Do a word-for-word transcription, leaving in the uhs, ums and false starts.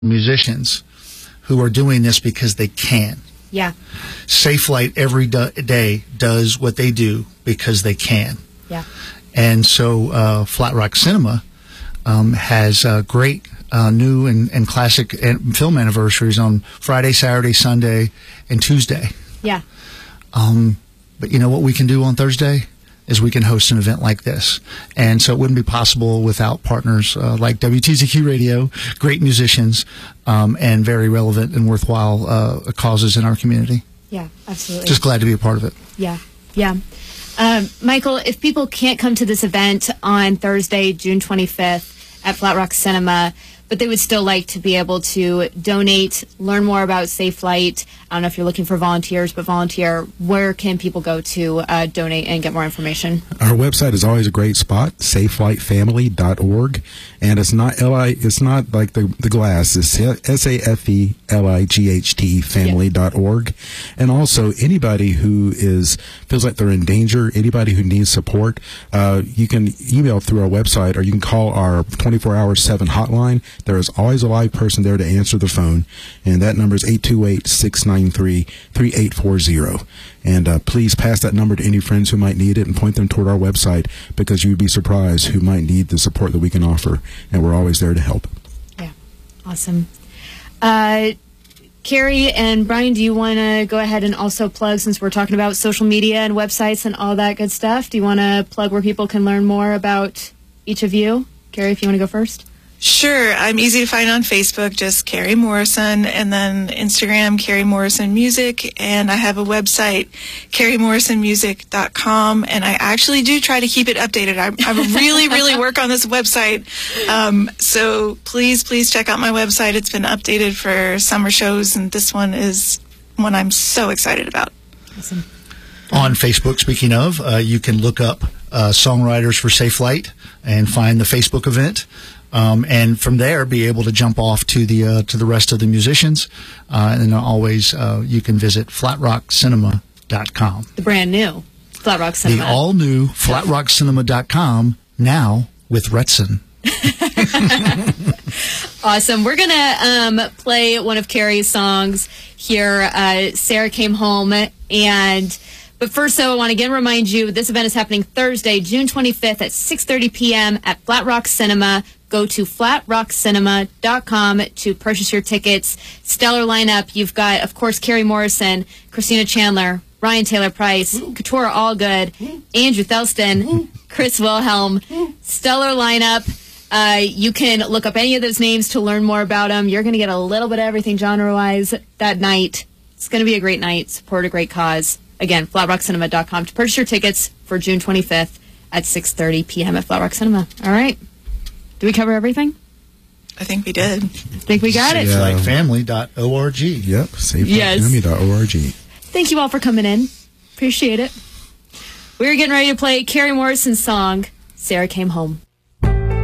musicians who are doing this because they can. Yeah. Safelite every do- day does what they do because they can. Yeah. And so uh, Flat Rock Cinema um, has uh, great uh, new and, and classic an- film anniversaries on Friday, Saturday, Sunday, and Tuesday. Yeah. Um, but you know what we can do on Thursday? Is we can host an event like this. And so it wouldn't be possible without partners uh, like W T Z Q Radio, great musicians, um, and very relevant and worthwhile uh, causes in our community. Yeah, absolutely. Just glad to be a part of it. Yeah, yeah. Um, Michael, if people can't come to this event on Thursday, June twenty-fifth at Flat Rock Cinema, but they would still like to be able to donate, learn more about Safelite. I don't know if you're looking for volunteers, but volunteer. Where can people go to uh, donate and get more information? Our website is always a great spot, safelite family dot org, and it's not L I. It's not like the the glass. It's S A F E L I G H T family dot org, and also anybody who is feels like they're in danger, anybody who needs support, uh, you can email through our website, or you can call our twenty-four hour seven hotline. There is always a live person there to answer the phone, and that number is eight two eight, six nine three, three eight four zero. And uh, please pass that number to any friends who might need it and point them toward our website, because you would be surprised who might need the support that we can offer, and we're always there to help. Yeah, awesome. Uh, Carrie and Brian, do you want to go ahead and also plug, since we're talking about social media and websites and all that good stuff, do you want to plug where people can learn more about each of you? Carrie, if you want to go first. Sure. I'm easy to find on Facebook, just Carrie Morrison, and then Instagram, Carrie Morrison Music, and I have a website, carrie morrison music dot com, and I actually do try to keep it updated. I, I really, really work on this website, um, so please, please check out my website. It's been updated for summer shows, and this one is one I'm so excited about. Awesome. On Facebook, speaking of, uh, you can look up uh, Songwriters for Safelite and find the Facebook event. Um, and from there, be able to jump off to the uh, to the rest of the musicians. Uh, and always, uh, you can visit flat rock cinema dot com. The brand new Flat Rock Cinema. The all new flat rock cinema dot com, now with Retson. Awesome. We're going to um, play one of Carrie's songs here. Uh, Sarah Came Home. And But first, though, I want to again remind you, this event is happening Thursday, June twenty-fifth at six thirty p.m. at Flat Rock Cinema. Go to flat rock cinema dot com to purchase your tickets. Stellar lineup. You've got, of course, Carrie Morrison, Christina Chandler, Ryan Taylor Price, Katora Allgood, Andrew Thelston, Chris Wilhelm. Stellar lineup. Uh, you can look up any of those names to learn more about them. You're going to get a little bit of everything genre-wise that night. It's going to be a great night. Support a great cause. Again, flat rock cinema dot com to purchase your tickets for June twenty-fifth at six thirty p.m. at Flat Rock Cinema. All right. Did we cover everything? I think we did. I think we got it. safelite family dot org. Yep, safelite Yes. family dot org. Thank you all for coming in. Appreciate it. We're getting ready to play Carrie Morrison's song, Sarah Came Home.